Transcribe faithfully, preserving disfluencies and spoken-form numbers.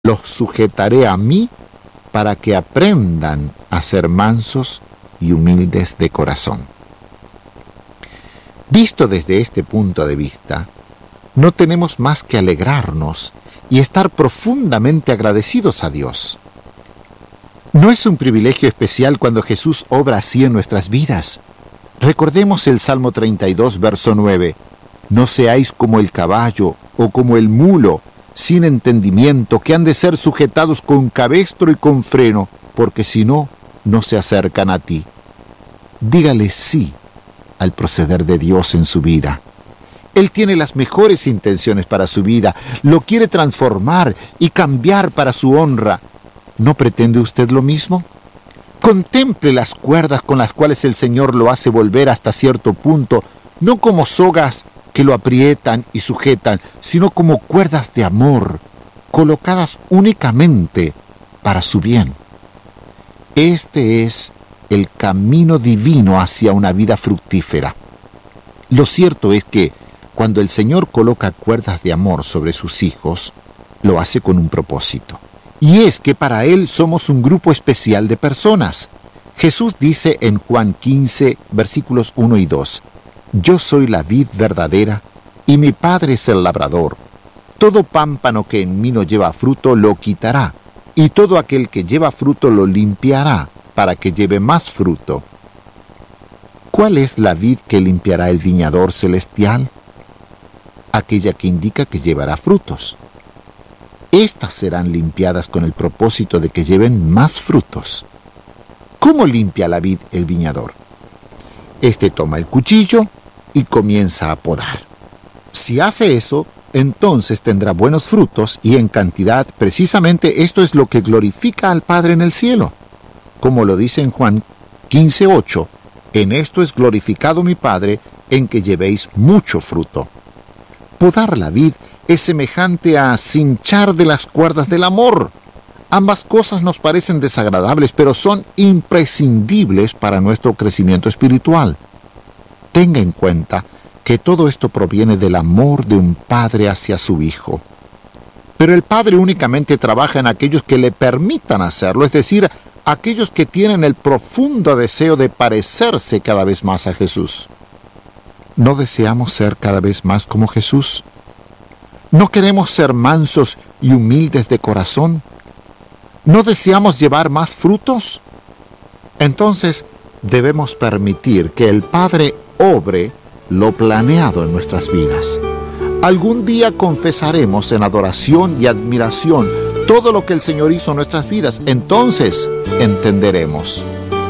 los sujetaré a mí para que aprendan a ser mansos y humildes de corazón. Visto desde este punto de vista, no tenemos más que alegrarnos y estar profundamente agradecidos a Dios. ¿No es un privilegio especial cuando Jesús obra así en nuestras vidas? Recordemos el Salmo treinta y dos, verso nueve. No seáis como el caballo o como el mulo, sin entendimiento, que han de ser sujetados con cabestro y con freno, porque si no, no se acercan a ti. Dígale sí al proceder de Dios en su vida. Él tiene las mejores intenciones para su vida, lo quiere transformar y cambiar para su honra. ¿No pretende usted lo mismo? Contemple las cuerdas con las cuales el Señor lo hace volver hasta cierto punto, no como sogas que lo aprietan y sujetan, sino como cuerdas de amor, colocadas únicamente para su bien. Este es el camino divino hacia una vida fructífera. Lo cierto es que cuando el Señor coloca cuerdas de amor sobre sus hijos, lo hace con un propósito. Y es que para Él somos un grupo especial de personas. Jesús dice en Juan quince, versículos uno y dos, Yo soy la vid verdadera, y mi Padre es el labrador. Todo pámpano que en mí no lleva fruto lo quitará, y todo aquel que lleva fruto lo limpiará, para que lleve más fruto. ¿Cuál es la vid que limpiará el viñador celestial? Aquella que indica que llevará frutos. Estas serán limpiadas con el propósito de que lleven más frutos. ¿Cómo limpia la vid el viñador? Este toma el cuchillo y comienza a podar. Si hace eso, entonces tendrá buenos frutos y en cantidad. Precisamente esto es lo que glorifica al Padre en el cielo. Como lo dice en Juan quince, ocho, en esto es glorificado mi Padre, en que llevéis mucho fruto. Podar la vid es semejante a cinchar de las cuerdas del amor. Ambas cosas nos parecen desagradables, pero son imprescindibles para nuestro crecimiento espiritual. Tenga en cuenta que todo esto proviene del amor de un padre hacia su hijo. Pero el Padre únicamente trabaja en aquellos que le permitan hacerlo, es decir, aquellos que tienen el profundo deseo de parecerse cada vez más a Jesús. ¿No deseamos ser cada vez más como Jesús? ¿No queremos ser mansos y humildes de corazón? ¿No deseamos llevar más frutos? Entonces, debemos permitir que el Padre obre lo planeado en nuestras vidas. Algún día confesaremos en adoración y admiración todo lo que el Señor hizo en nuestras vidas. Entonces entenderemos.